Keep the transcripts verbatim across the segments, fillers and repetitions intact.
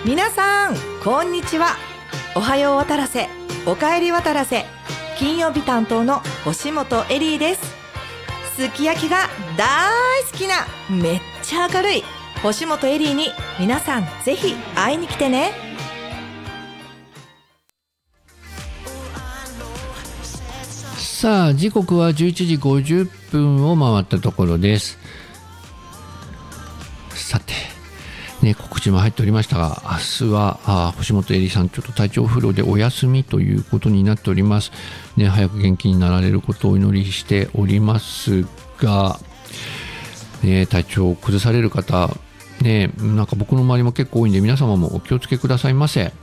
皆さんこんにちは。おはよう渡良瀬、おかえり渡良瀬、金曜日担当の星本エリーです。すき焼きが大好きなめっちゃ明るい星本エリーに皆さんぜひ会いに来てね。 さあ時刻はじゅういちじごじゅっぷんを回ったところです。さてね、告知も入っておりましたが、明日はあ星本エリさんちょっと体調不良でお休みということになっております、ね、早く元気になられることをお祈りしておりますが、ね、体調を崩される方、ね、なんか僕の周りも結構多いんで皆様もお気をつけくださいませ。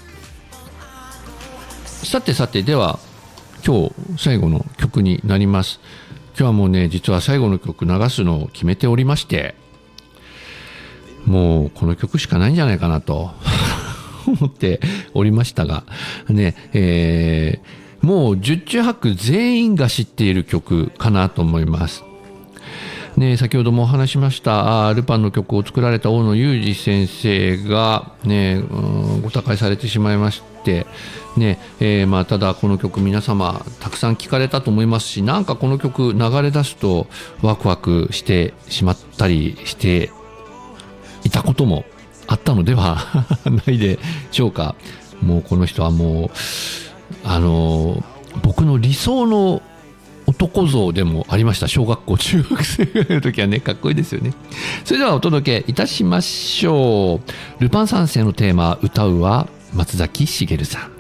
さてさて、では今日最後の曲になります。今日はもうね、実は最後の曲流すのを決めておりまして、もうこの曲しかないんじゃないかなと思っておりましたがね、えー、もう十中八九全員が知っている曲かなと思いますね。先ほどもお話しましたあルパンの曲を作られた大野裕二先生がね、うん、ご他界されてしまいましてね、えーまあ、ただこの曲皆様たくさん聴かれたと思いますし、なんかこの曲流れ出すとワクワクしてしまったりしていたこともあったのではないでしょうか。もうこの人はもうあの僕の理想の男像でもありました。小学校中学生ぐらいの時はね、かっこいいですよね。それではお届けいたしましょう。ルパン三世のテーマ、歌うは松崎しげるさん。